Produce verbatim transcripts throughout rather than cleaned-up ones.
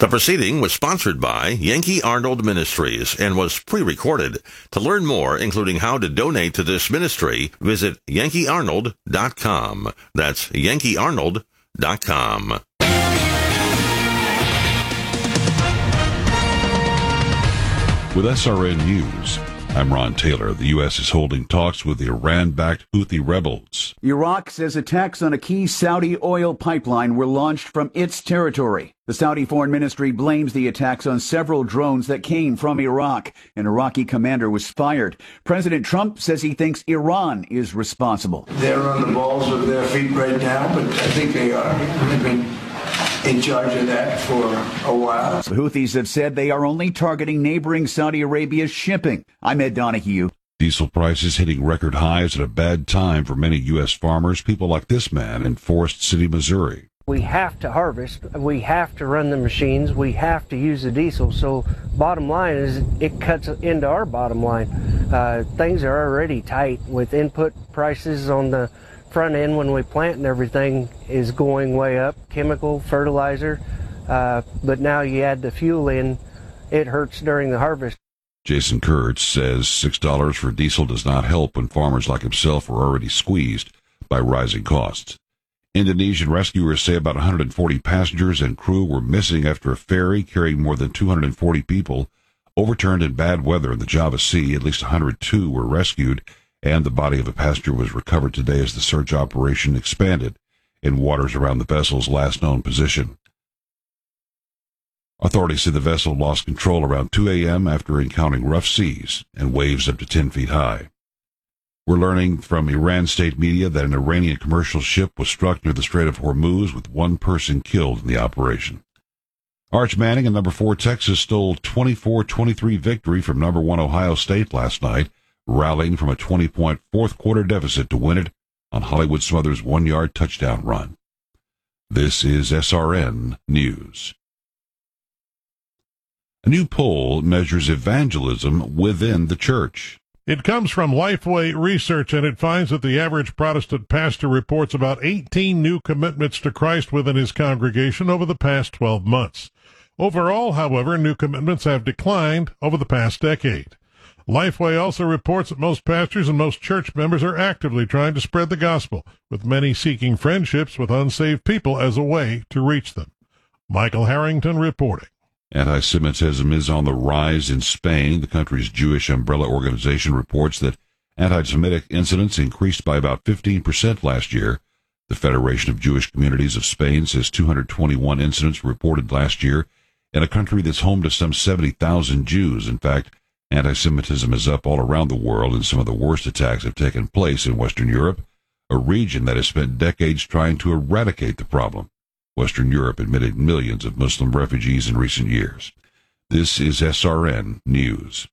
The proceeding was sponsored by Yankee Arnold Ministries and was pre-recorded. To learn more, including how to donate to this ministry, visit yankee arnold dot com. That's yankee arnold dot com. With S R N News, I'm Ron Taylor. The U S is holding talks with the Iran-backed Houthi rebels. Iraq says attacks on a key Saudi oil pipeline were launched from its territory. The Saudi Foreign Ministry blames the attacks on several drones that came from Iraq. An Iraqi commander was fired. President Trump says he thinks Iran is responsible. They're on the balls of their feet right now, but I think they are. They've been in charge of that for a while. The Houthis have said they are only targeting neighboring Saudi Arabia's shipping. I'm Ed Donahue. Diesel prices hitting record highs at a bad time for many U S farmers, people like this man in Forest City, Missouri. We have to harvest, we have to run the machines, we have to use the diesel. So bottom line is it cuts into our bottom line. Uh, things are already tight with input prices on the front end when we plant and everything is going way up, chemical, fertilizer, uh, but now you add the fuel in, it hurts during the harvest. Jason Kurtz says six dollars for diesel does not help when farmers like himself are already squeezed by rising costs. Indonesian rescuers say about one hundred forty passengers and crew were missing after a ferry carrying more than two hundred forty people overturned in bad weather in the Java Sea. At least one hundred two were rescued, and the body of a passenger was recovered today as the search operation expanded in waters around the vessel's last known position. Authorities say the vessel lost control around two a.m. after encountering rough seas and waves up to ten feet high. We're learning from Iran state media that an Iranian commercial ship was struck near the Strait of Hormuz with one person killed in the operation. Arch Manning and number four Texas stole twenty-four twenty-three victory from number one Ohio State last night, rallying from a twenty-point fourth-quarter deficit to win it on Hollywood Smothers' one-yard touchdown run. This is S R N News. A new poll measures evangelism within the church. It comes from Lifeway Research, and it finds that the average Protestant pastor reports about eighteen new commitments to Christ within his congregation over the past twelve months. Overall, however, new commitments have declined over the past decade. Lifeway also reports that most pastors and most church members are actively trying to spread the gospel, with many seeking friendships with unsaved people as a way to reach them. Michael Harrington reporting. Anti-Semitism is on the rise in Spain. The country's Jewish umbrella organization reports that anti-Semitic incidents increased by about fifteen percent last year. The Federation of Jewish Communities of Spain says two hundred twenty-one incidents reported last year in a country that's home to some seventy thousand Jews. In fact, anti-Semitism is up all around the world, and some of the worst attacks have taken place in Western Europe, a region that has spent decades trying to eradicate the problem. Western Europe admitted millions of Muslim refugees in recent years. This is S R N News.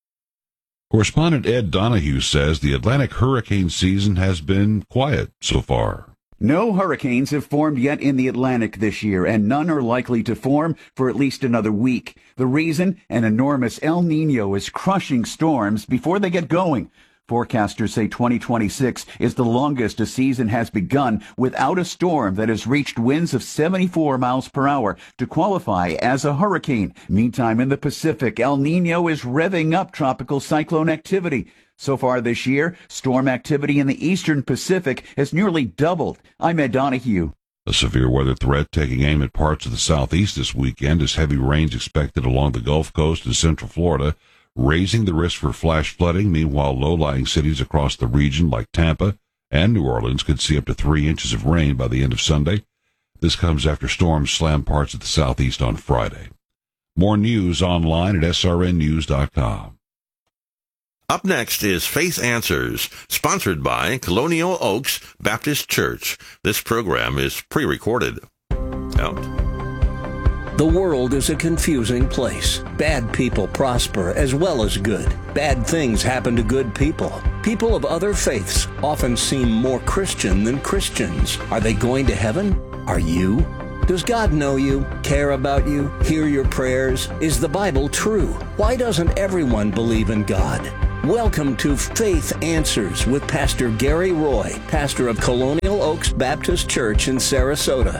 Correspondent Ed Donahue says the Atlantic hurricane season has been quiet so far. No hurricanes have formed yet in the Atlantic this year, and none are likely to form for at least another week. The reason? An enormous El Nino is crushing storms before they get going. Forecasters say twenty twenty-six is the longest a season has begun without a storm that has reached winds of seventy-four miles per hour to qualify as a hurricane. Meantime, in the Pacific, El Nino is revving up tropical cyclone activity. So far this year, storm activity in the eastern Pacific has nearly doubled. I'm Ed Donahue. A severe weather threat taking aim at parts of the southeast this weekend as heavy rains expected along the Gulf Coast and central Florida, raising the risk for flash flooding. Meanwhile, low-lying cities across the region like Tampa and New Orleans could see up to three inches of rain by the end of Sunday. This comes after storms slammed parts of the southeast on Friday. More news online at S R N news dot com. Up next is Faith Answers, sponsored by Colonial Oaks Baptist Church. This program is pre-recorded. Out. The world is a confusing place. Bad people prosper as well as good. Bad things happen to good people. People of other faiths often seem more Christian than Christians. Are they going to heaven? Are you? Does God know you, care about you, hear your prayers? Is the Bible true? Why doesn't everyone believe in God? Welcome to Faith Answers with Pastor Gary Roy, pastor of Colonial Oaks Baptist Church in Sarasota.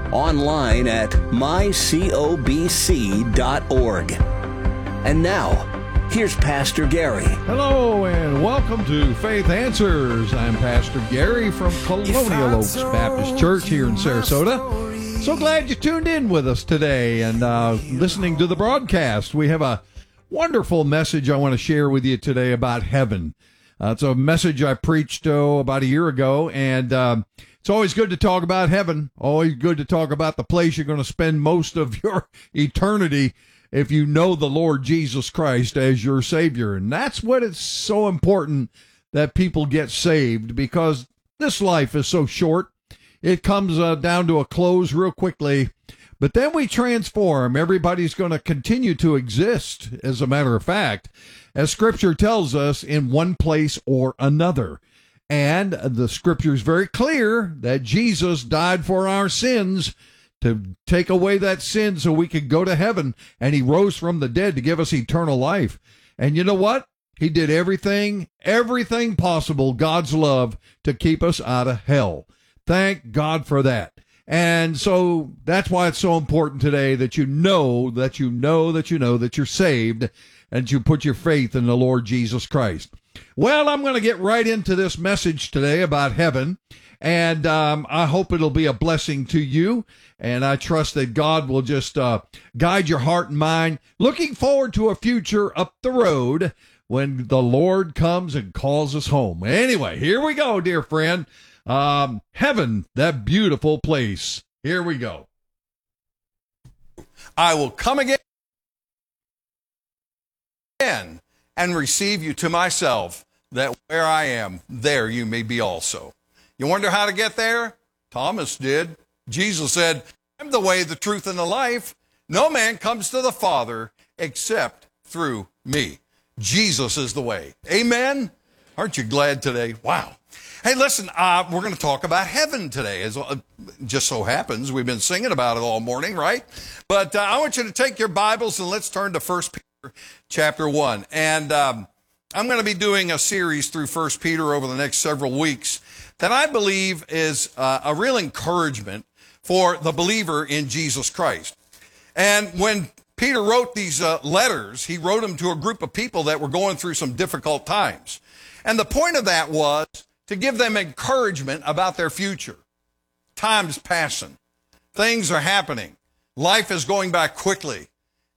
online at my cob c dot org. And now, here's Pastor Gary. Hello and welcome to Faith Answers. I'm Pastor Gary from Colonial Oaks Baptist Church here in Sarasota. So glad you tuned in with us today and uh, listening to the broadcast. We have a wonderful message I want to share with you today about heaven. Uh, it's a message I preached oh, about a year ago, and uh, it's always good to talk about heaven, always good to talk about the place you're going to spend most of your eternity if you know the Lord Jesus Christ as your Savior. And that's what it's so important that people get saved, because this life is so short. It comes uh, down to a close real quickly, but then we transform. Everybody's going to continue to exist, as a matter of fact, as Scripture tells us, in one place or another. And the Scripture is very clear that Jesus died for our sins to take away that sin so we could go to heaven, and he rose from the dead to give us eternal life. And you know what? He did everything, everything possible, God's love, to keep us out of hell. Thank God for that. And so that's why it's so important today that you know, that you know, that you know that you're saved, and you put your faith in the Lord Jesus Christ. Well, I'm going to get right into this message today about heaven, and um, I hope it'll be a blessing to you, and I trust that God will just uh, guide your heart and mind, looking forward to a future up the road when the Lord comes and calls us home. Anyway, here we go, dear friend. Um, heaven, that beautiful place. Here we go. I will come again and receive you to myself, that where I am, there you may be also. You wonder how to get there? Thomas did. Jesus said, I'm the way, the truth, and the life. No man comes to the Father except through me. Jesus is the way. Amen? Aren't you glad today? Wow. Hey, listen, uh, we're going to talk about heaven today. As uh, just so happens, we've been singing about it all morning, right? But uh, I want you to take your Bibles and let's turn to First Peter chapter one. And um, I'm going to be doing a series through First Peter over the next several weeks that I believe is uh, a real encouragement for the believer in Jesus Christ. And when Peter wrote these uh, letters, he wrote them to a group of people that were going through some difficult times. And the point of that was to give them encouragement about their future. Time's passing. Things are happening. Life is going by quickly.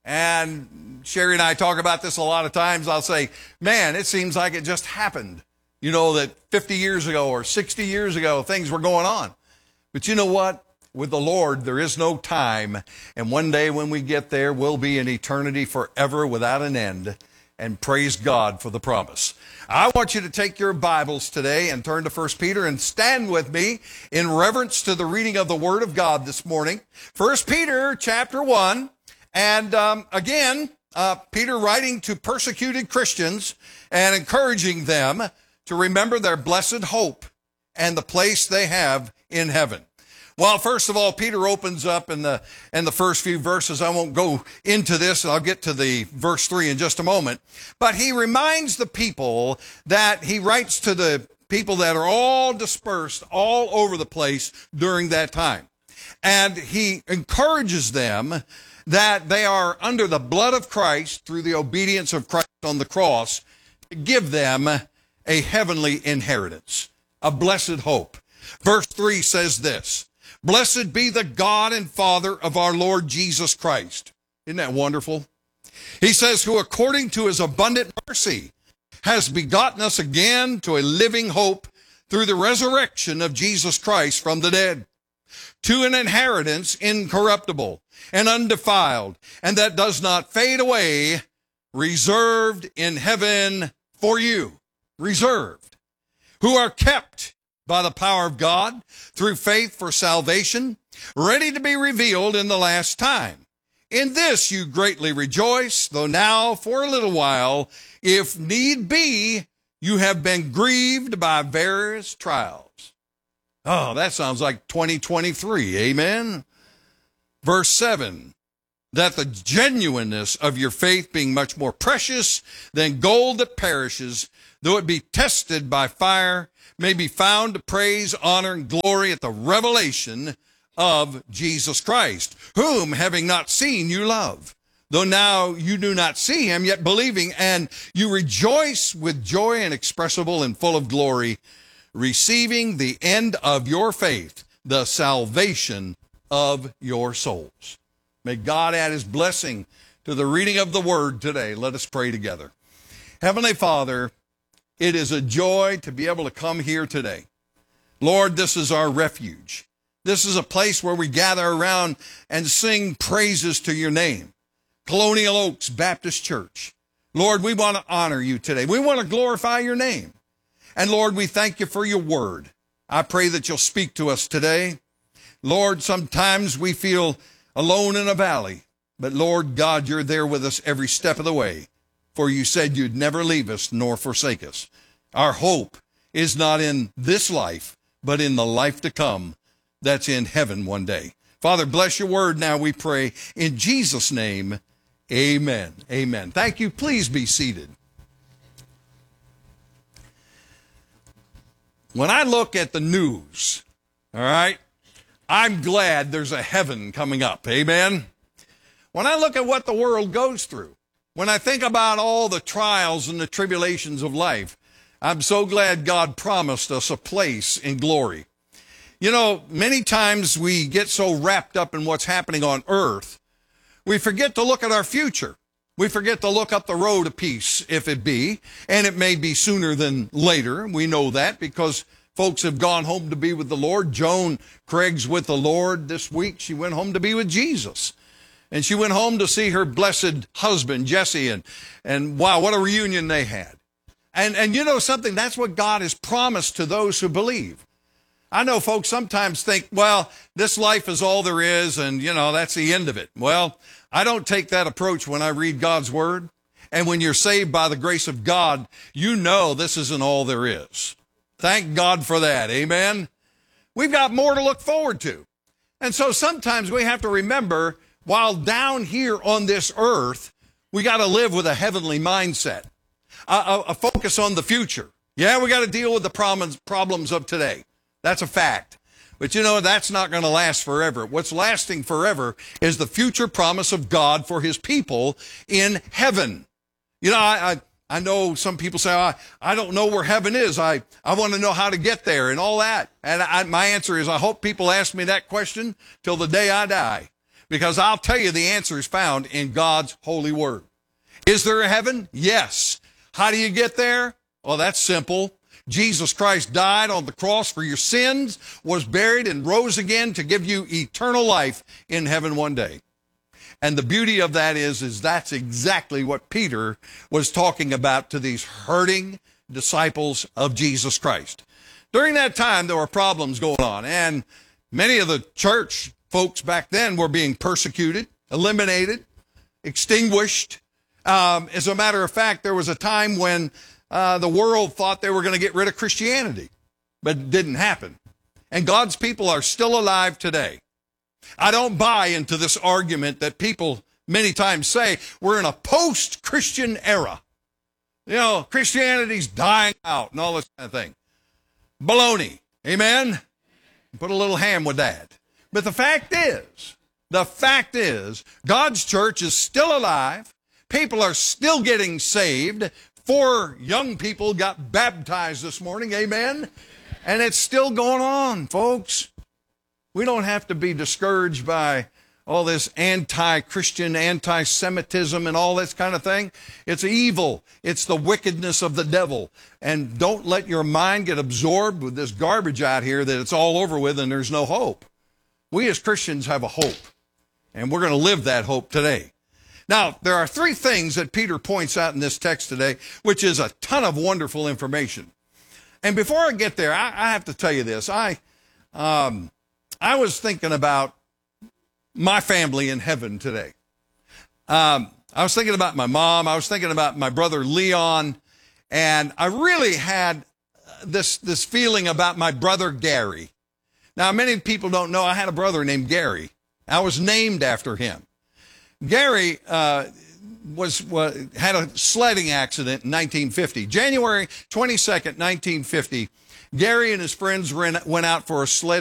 And Sherry and I talk about this a lot of times. I'll say, man, it seems like it just happened. You know, that fifty years ago or sixty years ago, things were going on. But you know what? With the Lord, there is no time. And one day when we get there, we'll be in eternity forever without an end. And praise God for the promise. I want you to take your Bibles today and turn to First Peter and stand with me in reverence to the reading of the Word of God this morning. First Peter chapter one. And um, again, uh, Peter writing to persecuted Christians and encouraging them to remember their blessed hope and the place they have in heaven. Well, first of all, Peter opens up in the in the first few verses. I won't go into this. I'll get to the verse three in just a moment. But he reminds the people that he writes to the people that are all dispersed all over the place during that time. And he encourages them that they are under the blood of Christ through the obedience of Christ on the cross to give them a heavenly inheritance, a blessed hope. Verse three says this, blessed be the God and Father of our Lord Jesus Christ. Isn't that wonderful? He says, who according to his abundant mercy has begotten us again to a living hope through the resurrection of Jesus Christ from the dead, to an inheritance incorruptible and undefiled, and that does not fade away, reserved in heaven for you, reserved, who are kept by the power of God through faith for salvation, ready to be revealed in the last time. In this you greatly rejoice, though now for a little while, if need be, you have been grieved by various trials. Oh, that sounds like twenty twenty-three, amen? Verse seven, that the genuineness of your faith being much more precious than gold that perishes, though it be tested by fire, may be found to praise, honor, and glory at the revelation of Jesus Christ, whom, having not seen, you love. Though now you do not see him, yet believing, and you rejoice with joy inexpressible and full of glory, receiving the end of your faith, the salvation of your souls. May God add his blessing to the reading of the word today. Let us pray together. Heavenly Father, it is a joy to be able to come here today. Lord, this is our refuge. This is a place where we gather around and sing praises to your name. Colonial Oaks Baptist Church. Lord, we want to honor you today. We want to glorify your name. And Lord, we thank you for your word. I pray that you'll speak to us today. Lord, sometimes we feel alone in a valley, but Lord God, you're there with us every step of the way. For you said you'd never leave us nor forsake us. Our hope is not in this life, but in the life to come that's in heaven one day. Father, bless your word now, we pray. In Jesus' name, amen. Amen. Thank you. Please be seated. When I look at the news, all right, I'm glad there's a heaven coming up. Amen. When I look at what the world goes through, when I think about all the trials and the tribulations of life, I'm so glad God promised us a place in glory. You know, many times we get so wrapped up in what's happening on earth, we forget to look at our future. We forget to look up the road of peace, if it be, and it may be sooner than later. We know that because folks have gone home to be with the Lord. Joan Craig's with the Lord this week. She went home to be with Jesus. And she went home to see her blessed husband, Jesse, and, and wow, what a reunion they had. And, and you know something? That's what God has promised to those who believe. I know folks sometimes think, well, this life is all there is, and, you know, that's the end of it. Well, I don't take that approach when I read God's word. And when you're saved by the grace of God, you know this isn't all there is. Thank God for that. Amen. We've got more to look forward to. And so sometimes we have to remember, while down here on this earth, we got to live with a heavenly mindset, a, a, a focus on the future. Yeah, we got to deal with the problems, problems of today. That's a fact. But you know, that's not going to last forever. What's lasting forever is the future promise of God for his people in heaven. You know, I, I, I know some people say, I, I don't know where heaven is. I, I want to know how to get there and all that. And I, my answer is, I hope people ask me that question till the day I die. Because I'll tell you the answer is found in God's holy word. Is there a heaven? Yes. How do you get there? Well, that's simple. Jesus Christ died on the cross for your sins, was buried, and rose again to give you eternal life in heaven one day. And the beauty of that is, is that's exactly what Peter was talking about to these hurting disciples of Jesus Christ. During that time, there were problems going on, and many of the church folks back then were being persecuted, eliminated, extinguished. Um, as a matter of fact, there was a time when uh, the world thought they were going to get rid of Christianity, but it didn't happen. And God's people are still alive today. I don't buy into this argument that people many times say we're in a post-Christian era. You know, Christianity's dying out and all this kind of thing. Baloney. Amen? Put a little ham with that. But the fact is, the fact is, God's church is still alive. People are still getting saved. Four young people got baptized this morning. Amen? And it's still going on, folks. We don't have to be discouraged by all this anti-Christian, anti-Semitism and all this kind of thing. It's evil. It's the wickedness of the devil. And don't let your mind get absorbed with this garbage out here that it's all over with and there's no hope. We as Christians have a hope, and we're going to live that hope today. Now, there are three things that Peter points out in this text today, which is a ton of wonderful information. And before I get there, I, I have to tell you this. I, um, I was thinking about my family in heaven today. Um, I was thinking about my mom. I was thinking about my brother Leon. And I really had this, this feeling about my brother Gary. Now, many people don't know I had a brother named Gary. I was named after him. Gary uh, was, was had a sledding accident in nineteen fifty. January twenty-second, nineteen fifty, Gary and his friends ran, went out for a sled